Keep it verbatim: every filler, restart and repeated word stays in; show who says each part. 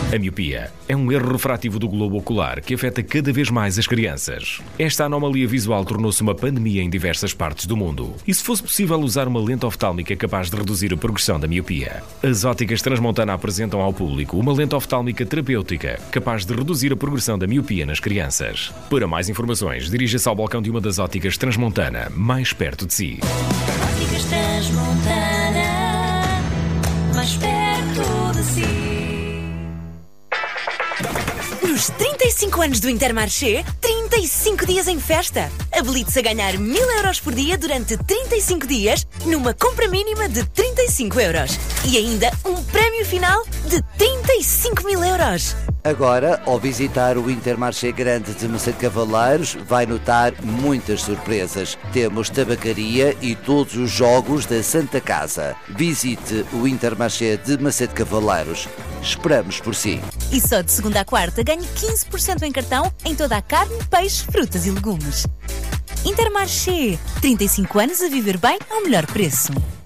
Speaker 1: A miopia é um erro refrativo do globo ocular que afeta cada vez mais as crianças. Esta anomalia visual tornou-se uma pandemia em diversas partes do mundo. E se fosse possível usar uma lente oftálmica capaz de reduzir a progressão da miopia? As óticas Transmontana apresentam ao público uma lente oftálmica terapêutica capaz de reduzir a progressão da miopia nas crianças. Para mais informações, dirija-se ao balcão de uma das óticas Transmontana, mais perto de si.
Speaker 2: Óticas Transmontana, mais perto de si.
Speaker 3: Nos trinta e cinco anos do Intermarché, trinta e cinco dias em festa. Habilite-se a ganhar mil euros por dia durante trinta e cinco dias, numa compra mínima de trinta e cinco euros. E ainda um prémio final de trinta e cinco mil euros.
Speaker 4: Agora, ao visitar o Intermarché Grande de Macedo Cavaleiros, vai notar muitas surpresas. Temos tabacaria e todos os jogos da Santa Casa. Visite o Intermarché de Macedo Cavaleiros. Esperamos por si.
Speaker 3: E só de segunda a quarta ganhe quinze por cento em cartão em toda a carne, peixe, frutas e legumes. Intermarché. trinta e cinco anos a viver bem ao melhor preço.